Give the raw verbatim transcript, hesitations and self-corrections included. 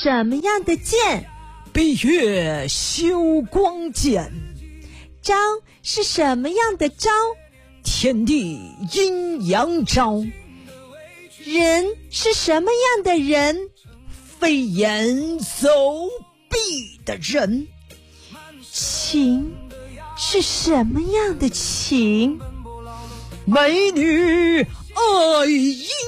什么样的剑？ 闭月羞光剑。 招是什么样的招？ 天地阴阳招。 人是什么样的人？ 飞檐走壁的人。 情是什么样的情？ 美女爱